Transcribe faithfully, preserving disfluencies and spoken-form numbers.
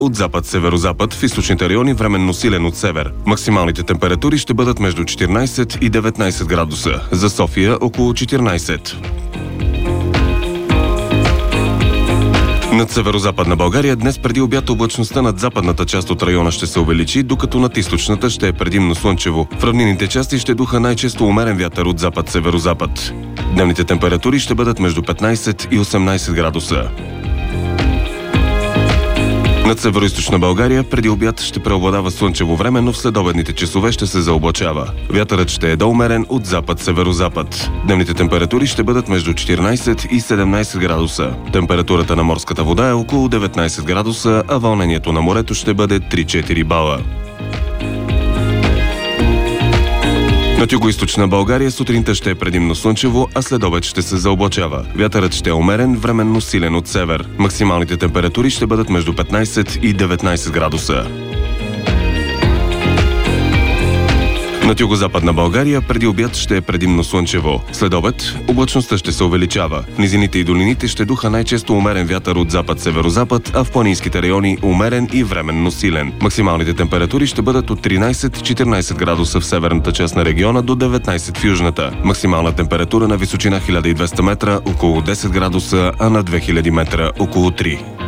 от запад-северозапад, в източните райони временно силен от север. Максималните температури ще бъдат между четиринайсет и деветнайсет градуса. За София около четиринайсет. Над северозападна България днес преди обяд облачността над западната част от района ще се увеличи, докато над източната ще е предимно слънчево. В равнинните части ще духа най-често умерен вятър от запад-северозапад. Дневните температури ще бъдат между петнайсет и осемнайсет градуса. Над североизточна България преди обяд ще преобладава слънчево време, но в следобедните часове ще се заоблачава. Вятърът ще е доумерен от запад-северозапад. Дневните температури ще бъдат между четиринайсет и седемнайсет градуса. Температурата на морската вода е около деветнайсет градуса, а вълнението на морето ще бъде три-четири бала. Над югоизточна България сутринта ще е предимно слънчево, а след обед ще се заоблачава. Вятърът ще е умерен, временно силен от север. Максималните температури ще бъдат между петнайсет и деветнайсет градуса. Над югозападна България преди обяд ще е предимно слънчево. След обед облачността ще се увеличава. В низините и долините ще духа най-често умерен вятър от запад-северозапад, а в планинските райони умерен и временно силен. Максималните температури ще бъдат от тринайсет-четиринайсет градуса в северната част на региона до деветнайсет в южната. Максимална температура на височина хиляда и двеста метра около десет градуса, а на две хиляди метра около три.